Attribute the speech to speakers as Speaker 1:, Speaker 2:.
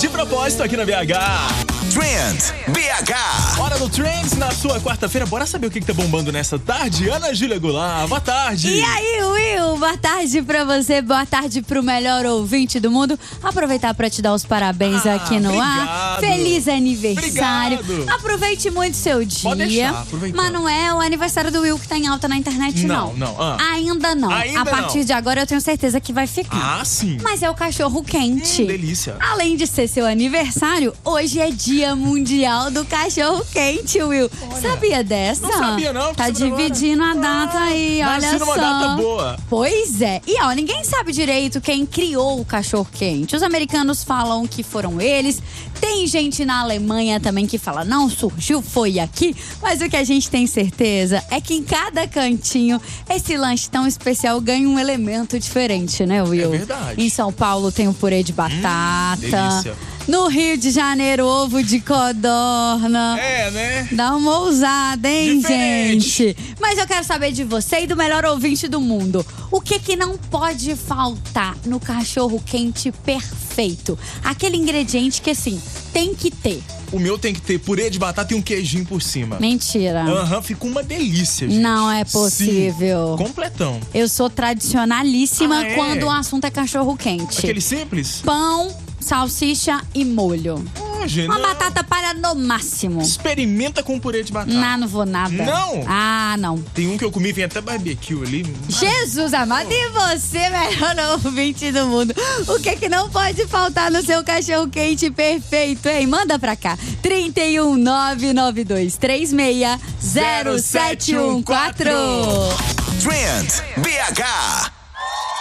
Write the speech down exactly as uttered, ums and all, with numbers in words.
Speaker 1: De propósito aqui na B H.
Speaker 2: Trend B H.
Speaker 1: Hora do Trends na sua quarta-feira. Bora saber o que, que tá bombando nessa tarde? Ana Júlia Goulart, boa tarde.
Speaker 3: E aí, Will? Boa tarde pra você, boa tarde pro melhor ouvinte do mundo. Aproveitar pra te dar os parabéns
Speaker 1: Ah,
Speaker 3: aqui no
Speaker 1: obrigado.
Speaker 3: ar. Feliz aniversário.
Speaker 1: Obrigado.
Speaker 3: Aproveite muito seu dia.
Speaker 1: Pode deixar, aproveitar.
Speaker 3: Mas não é o aniversário do Will que tá em alta na internet, não.
Speaker 1: Não, não. Ah.
Speaker 3: Ainda não.
Speaker 1: Ainda
Speaker 3: A partir
Speaker 1: não.
Speaker 3: de agora eu tenho certeza que vai ficar.
Speaker 1: Ah, sim.
Speaker 3: Mas é o cachorro quente.
Speaker 1: Hum, delícia.
Speaker 3: Além de ser seu aniversário, hoje é Dia Mundial do Cachorro Quente, Will.
Speaker 1: Olha,
Speaker 3: Sabia dessa?
Speaker 1: não sabia, não.
Speaker 3: Tá
Speaker 1: Tô sabendo
Speaker 3: dividindo a data
Speaker 1: Ah,
Speaker 3: aí,
Speaker 1: nasci
Speaker 3: olha
Speaker 1: numa
Speaker 3: só.
Speaker 1: data boa.
Speaker 3: Pois é. E ó, ninguém sabe direito quem criou o cachorro quente. Os americanos falam que foram eles. Tem gente na Alemanha também que fala, não, surgiu, foi aqui. Mas o que a gente tem certeza é que em cada cantinho, esse lanche tão especial ganha um elemento diferente, né, Will?
Speaker 1: É verdade.
Speaker 3: Em São Paulo tem o purê de batata.
Speaker 1: Hum, delícia.
Speaker 3: No Rio de Janeiro, ovo de codorna.
Speaker 1: É, né?
Speaker 3: Dá uma ousada, hein,
Speaker 1: Diferente.
Speaker 3: gente? Mas eu quero saber de você e do melhor ouvinte do mundo. O que que não pode faltar no cachorro quente perfeito? Aquele ingrediente que, assim, tem que ter.
Speaker 1: O meu tem que ter purê de batata e um queijinho por cima.
Speaker 3: Mentira.
Speaker 1: Aham, fica uma delícia, gente.
Speaker 3: Não é possível.
Speaker 1: Sim, completão.
Speaker 3: Eu sou tradicionalíssima
Speaker 1: Ah, é?
Speaker 3: quando o assunto é cachorro quente.
Speaker 1: Aquele simples?
Speaker 3: Pão, salsicha e molho.
Speaker 1: Oh, gente,
Speaker 3: Uma
Speaker 1: não.
Speaker 3: batata palha no máximo.
Speaker 1: Experimenta com purê de batata.
Speaker 3: Não, não vou nada.
Speaker 1: Não?
Speaker 3: Ah, não.
Speaker 1: Tem um que eu comi, vem até barbecue ali.
Speaker 3: Jesus amado, e você, melhor ouvinte do mundo? O que que não pode faltar no seu cachorro quente perfeito, hein? Manda pra cá. trinta e um, nove nove dois três seis, zero sete um quatro.
Speaker 2: Trend B H.